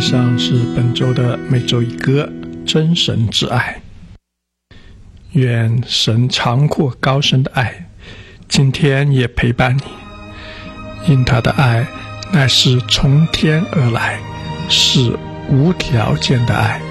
上是本周的每周一歌，真神之爱。愿神长阔高深的爱今天也陪伴你，因他的爱乃是从天而来，是无条件的爱。